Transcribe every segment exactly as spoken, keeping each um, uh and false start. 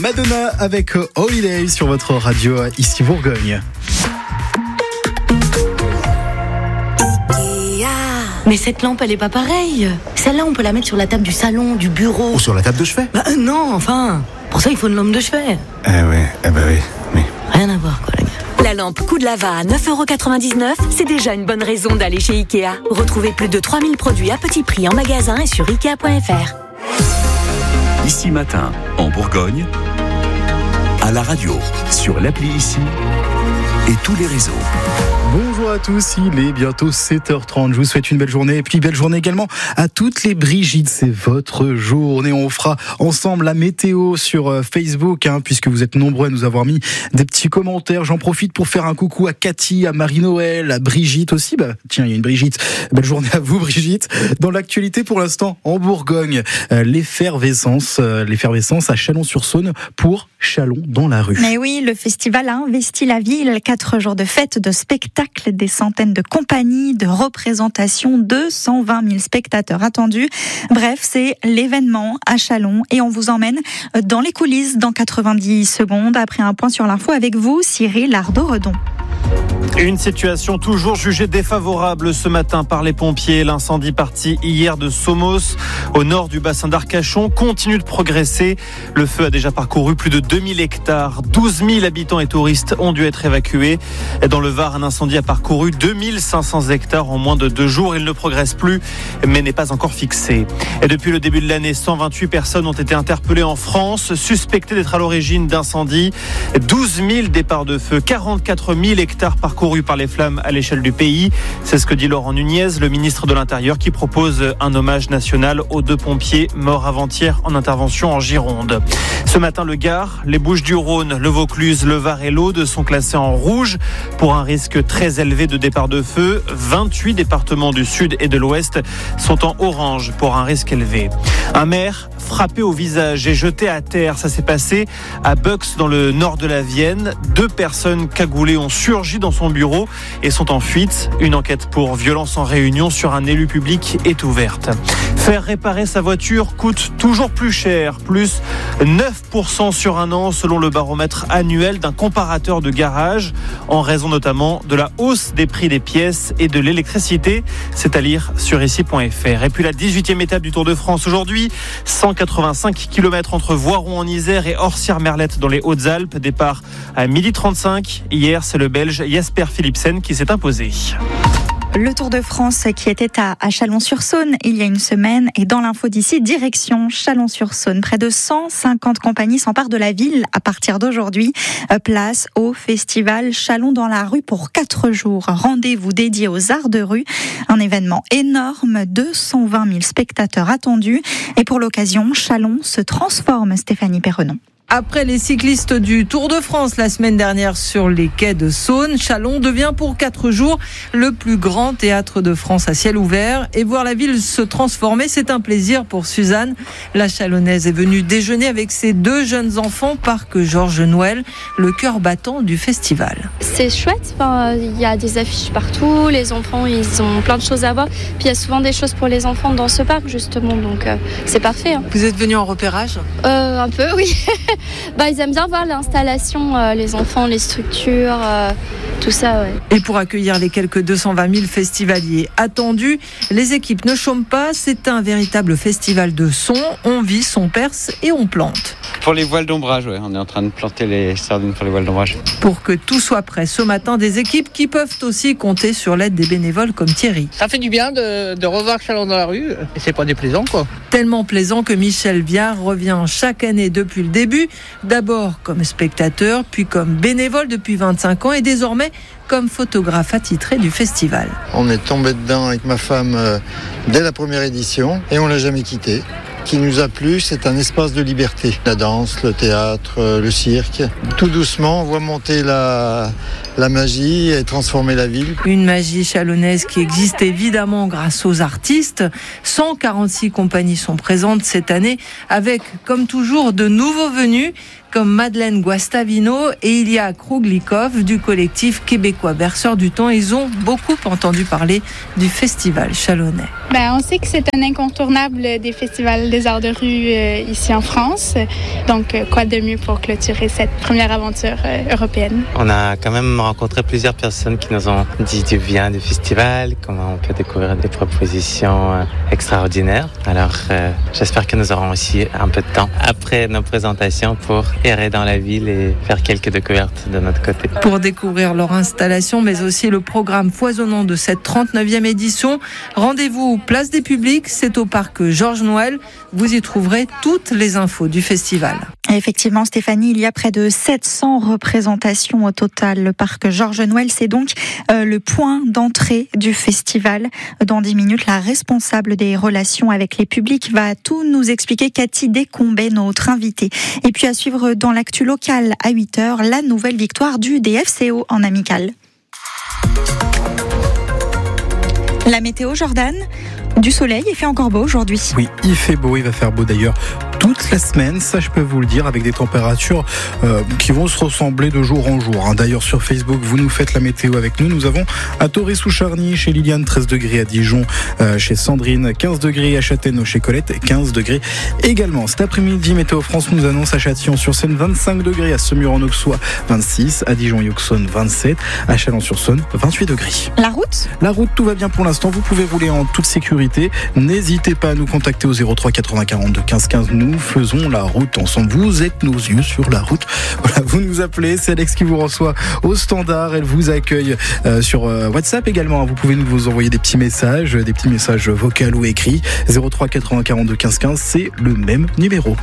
Madonna avec Holiday sur votre radio ici Bourgogne. Mais cette lampe, elle est pas pareille. Celle-là, on peut la mettre sur la table du salon, du bureau. Ou sur la table de chevet. Bah euh, non, enfin. Pour ça, il faut une lampe de chevet. Eh ouais, eh bah oui, oui. Rien à voir, quoi, les gars. La lampe Coup de Lava à neuf euros quatre-vingt-dix-neuf, c'est déjà une bonne raison d'aller chez Ikea. Retrouvez plus de trois mille produits à petit prix en magasin et sur ikea point f r. Ici Matin, en Bourgogne, à la radio, sur l'appli Ici et tous les réseaux. Bonjour à tous, il est bientôt sept heures trente. Je vous souhaite une belle journée et puis belle journée également à toutes les Brigitte. C'est votre journée. On fera ensemble la météo sur Facebook, hein, puisque vous êtes nombreux à nous avoir mis des petits commentaires. J'en profite pour faire un coucou à Cathy, à Marie-Noël, à Brigitte aussi. Bah, tiens, il y a une Brigitte. Belle journée à vous, Brigitte. Dans l'actualité pour l'instant, en Bourgogne, euh, l'effervescence, euh, l'effervescence à Chalon-sur-Saône pour Chalon dans la rue. Mais oui, le festival a investi la ville. Quatre jours de fêtes, de spectacles, des centaines de compagnies, de représentations, deux cent vingt mille spectateurs attendus. Bref, c'est l'événement à Chalon et on vous emmène dans les coulisses dans quatre-vingt-dix secondes après un point sur l'info avec vous, Cyril Ardo-Redon. Une situation toujours jugée défavorable ce matin par les pompiers. L'incendie parti hier de Somos, au nord du bassin d'Arcachon, continue de progresser. Le feu a déjà parcouru plus de deux mille hectares. douze mille habitants et touristes ont dû être évacués. Dans le Var, un incendie a parcouru deux mille cinq cents hectares en moins de deux jours. Il ne progresse plus, mais n'est pas encore fixé. Et depuis le début de l'année, cent vingt-huit personnes ont été interpellées en France, suspectées d'être à l'origine d'incendies. douze mille départs de feu, quarante-quatre mille hectares parcourus par les flammes à l'échelle du pays. C'est ce que dit Laurent Nunez, le ministre de l'Intérieur, qui propose un hommage national aux deux pompiers morts avant-hier en intervention en Gironde. Ce matin, le Gard, les Bouches-du-Rhône, le Vaucluse, le Var et l'Aude sont classés en rouge pour un risque très élevé de départ de feu. vingt-huit départements du sud et de l'ouest sont en orange pour un risque élevé. Un maire frappé au visage et jeté à terre. Ça s'est passé à Bux, dans le nord de la Vienne. Deux personnes cagoulées ont surgi dans son bureau et sont en fuite. Une enquête pour violence en réunion sur un élu public est ouverte. Faire réparer sa voiture coûte toujours plus cher, plus neuf pour cent sur un an selon le baromètre annuel d'un comparateur de garage, en raison notamment de la hausse des prix des pièces et de l'électricité. C'est à lire sur ici point f r. Et puis la dix-huitième étape du Tour de France aujourd'hui, cent quatre-vingt-cinq kilomètres entre Voiron en Isère et Orsières-Merlette dans les Hautes-Alpes. Départ à midi trente-cinq. Hier, c'est le Belge Jasper Philipsen qui s'est imposé. Le Tour de France qui était à, à Chalon-sur-Saône il y a une semaine et dans l'info d'ici, direction Chalon-sur-Saône. Près de cent cinquante compagnies s'emparent de la ville à partir d'aujourd'hui. Place au festival Chalon dans la rue pour quatre jours. Rendez-vous dédié aux arts de rue. Un événement énorme, deux cent vingt mille spectateurs attendus. Et pour l'occasion, Chalon se transforme, Stéphanie Perrenon. Après les cyclistes du Tour de France la semaine dernière sur les quais de Saône, Chalon devient pour quatre jours le plus grand théâtre de France à ciel ouvert. Et voir la ville se transformer, c'est un plaisir pour Suzanne. La Chalonnaise est venue déjeuner avec ses deux jeunes enfants, parc Georges Noël, le cœur battant du festival. C'est chouette, enfin, il y a des affiches partout, les enfants ils ont plein de choses à voir. Puis il y a souvent des choses pour les enfants dans ce parc justement, donc euh, c'est parfait. Hein. Vous êtes venus en repérage ? euh, Un peu, oui. Bah, ils aiment bien voir l'installation, euh, les enfants, les structures, euh, tout ça. Ouais. Et pour accueillir les quelques deux cent vingt mille festivaliers attendus, les équipes ne chôment pas. C'est un véritable festival de son. On vit, on perce et on plante. Pour les voiles d'ombrage, ouais. On est en train de planter les sardines pour les voiles d'ombrage. Pour que tout soit prêt ce matin, des équipes qui peuvent aussi compter sur l'aide des bénévoles comme Thierry. Ça fait du bien de, de revoir Chalon dans la rue. Et c'est pas déplaisant, quoi. Tellement plaisant que Michel Viard revient chaque année depuis le début. D'abord comme spectateur, puis comme bénévole depuis vingt-cinq ans et désormais comme photographe attitré du festival. On est tombé dedans avec ma femme euh, dès la première édition et on l'a jamais quitté. Ce qui nous a plu, c'est un espace de liberté. La danse, le théâtre, euh, le cirque. Tout doucement, on voit monter la, la magie et transformer la ville. Une magie chalonnaise qui existe évidemment grâce aux artistes. cent quarante-six compagnies sont présentes cette année avec, comme toujours, de nouveaux venus comme Madeleine Guastavino et Ilia Kruglikov du collectif québécois Berceurs du Temps. Ils ont beaucoup entendu parler du festival chalonnais. Ben, on sait que c'est un incontournable des festivals des arts de rue euh, ici en France. Donc, euh, quoi de mieux pour clôturer cette première aventure euh, européenne? On a quand même rencontré plusieurs personnes qui nous ont dit du bien du festival, comment on peut découvrir des propositions euh, extraordinaires. Alors, euh, j'espère que nous aurons aussi un peu de temps après nos présentations pour errer dans la ville et faire quelques découvertes de notre côté. Pour découvrir leur installation, mais aussi le programme foisonnant de cette trente-neuvième édition, rendez-vous place des Publics, c'est au parc Georges Noël. Vous y trouverez toutes les infos du festival. Effectivement, Stéphanie, il y a près de sept cents représentations au total. Le parc Georges Noël, c'est donc euh, le point d'entrée du festival. Dans dix minutes, la responsable des relations avec les publics va tout nous expliquer. Cathy Descombet, notre invitée. Et puis à suivre dans l'actu locale à huit heures, la nouvelle victoire du D F C O en amical. La météo, Jordan, du soleil, il fait encore beau aujourd'hui. Oui, il fait beau, il va faire beau d'ailleurs toute la semaine, ça je peux vous le dire, avec des températures euh, qui vont se ressembler de jour en jour. Hein. D'ailleurs sur Facebook, vous nous faites la météo avec nous. Nous avons à Toré-sous-Charny, chez Liliane, treize degrés, à Dijon, euh, chez Sandrine, quinze degrés, à Châtellerault, chez Colette, quinze degrés également. Cet après-midi, Météo France nous annonce à Châtillon-sur-Saône vingt-cinq degrés, à Semur-en-Auxois vingt-six, à Dijon et Auxonne vingt-sept, à Chalon-sur-Saône vingt-huit degrés. La route ? La route, tout va bien pour l'instant. Vous pouvez rouler en toute sécurité. N'hésitez pas à nous contacter au zéro trois quatre-vingts quarante-deux quinze quinze. Nous faisons la route ensemble. Vous êtes nos yeux sur la route. Voilà, vous nous appelez. C'est Alex qui vous reçoit au standard. Elle vous accueille euh, sur euh, WhatsApp également. Vous pouvez nous vous envoyer des petits messages, des petits messages vocaux ou écrits. zéro trois quatre-vingts quarante-deux quinze quinze. C'est le même numéro.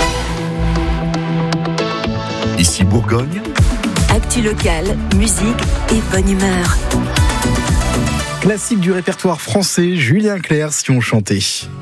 Ici Bourgogne. Actu locale, musique et bonne humeur. Classique du répertoire français, Julien Clerc, si on chantait.